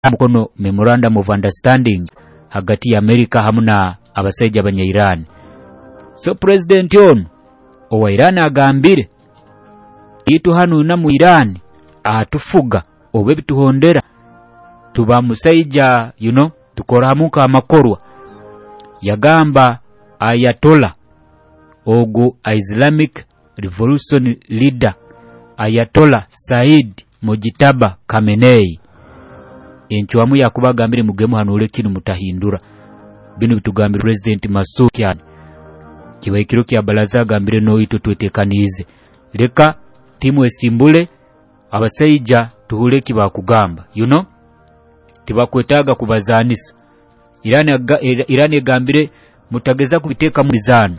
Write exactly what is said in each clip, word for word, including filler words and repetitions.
mukono memorandum of understanding hagati ya America hamuna abasaija abanya Iran. So president ono owa Iran agambire itu hanu na mu Iran atufuga obe bituhondera tuba musaija you know tukora hamuka amakorwa yagamba Ayatollah ogu Islamic Revolution leader Ayatollah Said Mojtaba Khamenei enchwamu yakubagambire mugemu hanule kinu mutahindura bino bitugambira president Masukyan kibaikiro kya balaza gambire no ito twetekanize leka timu esimbule abasaija tuhule kiba kugamba you know tibakwetaga kubazanisa Iran Iran egambire mutageza kubiteka mu bizano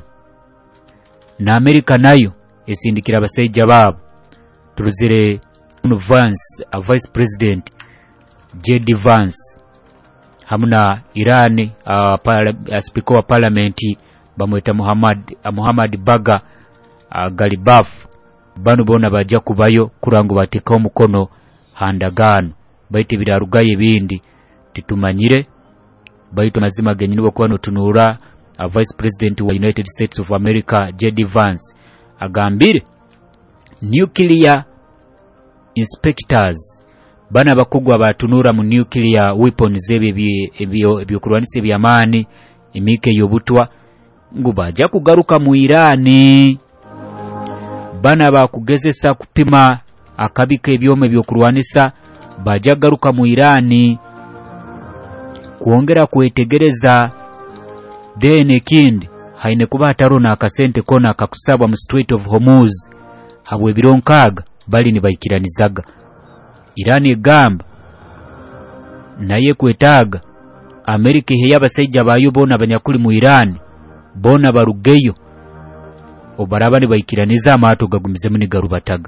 na America nayo esindikira abasaija babo turuzire Vance a vice president J D Vance hamuna Iran uh, uh, speaker wa parliament bamweta Muhammad uh, Muhammad Baga uh, Galibaf banu bona bajja kubayo kurango bateka omukono handagano baite birarugaye bindi titumanyire baito mazima genyinibo kwano tunura a vice president wa United States of America J D Vance agambire nuclear inspectors bana bakugwa batunura mu nuclear weapons ebyo ebyo ebyokurwanisa byamani emike yobutwa ngubaja kugaruka mu Irani bana bakugezesa kupima akabika ebyome byokurwanisa baja garuka mu Irani kuongera kuetegereza dene kindi haine kuba atarona akasente kona akakusabwa mu Strait of Hormuz habwe bironkaga bali ni baikiranizaga Irani gamba naye kwetaga Amerika he yabasaija bayo bona banyakuli mu Iran bona barugeyo obarabani baikiraniza amato gagumize muni garubataga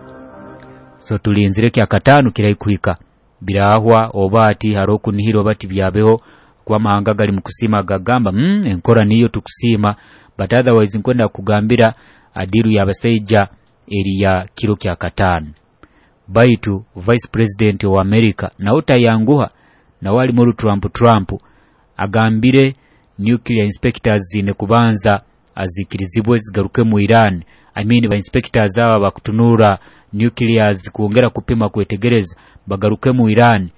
so tulinzire kya katanu kirai kuhika birahwa obati haroku nihiro bati byabeho kwa mahanga gali mukusima gagamba mm, enkora niyo tukusima but otherwise nkwenda kugambira adiru yabasaija eriya kiro kya katanu baitu vice president wa America na utayanguha na wali muri Trump Trump agambire nuclear inspectors zine kubanza azikirizibwe zigaruke mu Iran I mean ba inspectors aba bakutunura nuclears kuongera kupima kuetegereza bagaruke mu Iran